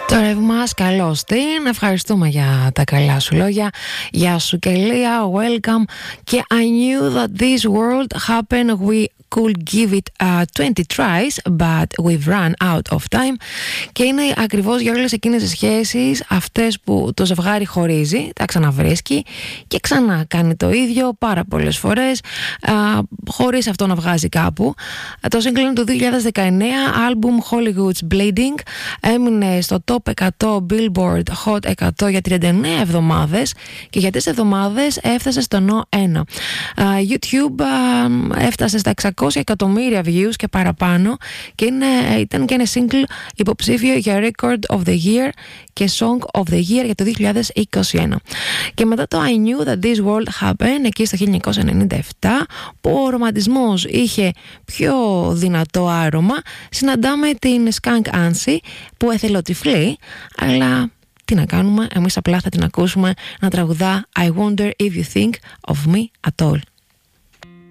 Το ρεύμα μας, καλώς την. Ευχαριστούμε για τα καλά σου λόγια. Γεια σου και Λία, welcome. Και I knew that this world happened, we could give it 20 tries, but we've run out of time. Και είναι ακριβώς για όλες εκείνες τις σχέσεις, αυτές που το ζευγάρι χωρίζει, τα ξαναβρίσκει και ξανά κάνει το ίδιο πάρα πολλές φορές, χωρίς αυτό να βγάζει κάπου. Το single είναι του 2019, album Hollywood's Bleeding, έμεινε στο top 100 Billboard Hot 100 για 39 εβδομάδες και για 3 εβδομάδες έφτασε στο No 1. YouTube έφτασε στα 600 εκατομμύρια views και παραπάνω και ήταν και ένα single υποψήφιο για Record of the Year και Song of the Year για το 2021. Και μετά το I knew that this world happened, εκεί στο 1997, που ο ρομαντισμός είχε πιο δυνατό άρωμα, συναντάμε την Skunk Anansie που εθελοτυφλεί, αλλά τι να κάνουμε, εμείς απλά θα την ακούσουμε να τραγουδά I wonder if you think of me at all.